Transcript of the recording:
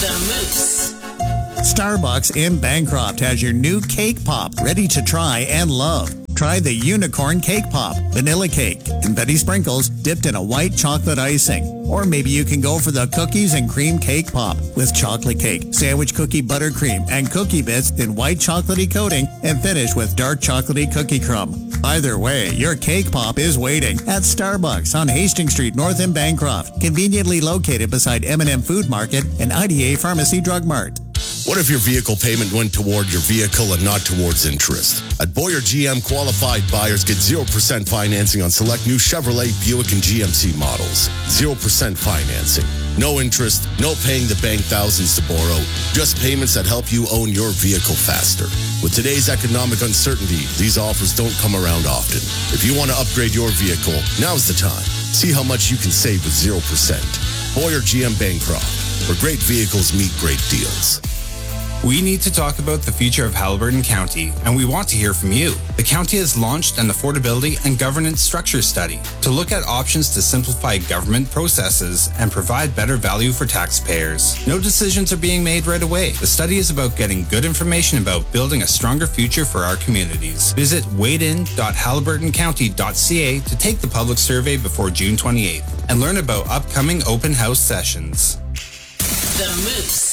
The Moose. Starbucks in Bancroft has your new cake pop ready to try and love. Try the Unicorn Cake Pop, vanilla cake, confetti sprinkles dipped in a white chocolate icing. Or maybe you can go for the cookies and cream cake pop with chocolate cake, sandwich cookie buttercream, and cookie bits in white chocolatey coating and finish with dark chocolatey cookie crumb. Either way, your cake pop is waiting at Starbucks on Hastings Street North in Bancroft, conveniently located beside M&M Food Market and IDA Pharmacy Drug Mart. What if your vehicle payment went toward your vehicle and not towards interest? At Boyer GM, qualified buyers get 0% financing on select new Chevrolet, Buick, and GMC models. 0% financing. No interest, no paying the bank thousands to borrow, just payments that help you own your vehicle faster. With today's economic uncertainty, these offers don't come around often. If you want to upgrade your vehicle, now's the time. See how much you can save with 0%. Boyer GM Bancroft, where great vehicles meet great deals. We need to talk about the future of Haliburton County, and we want to hear from you. The county has launched an affordability and governance structure study to look at options to simplify government processes and provide better value for taxpayers. No decisions are being made right away. The study is about getting good information about building a stronger future for our communities. Visit wadein.haliburtoncounty.ca to take the public survey before June 28th and learn about upcoming open house sessions. The Moose.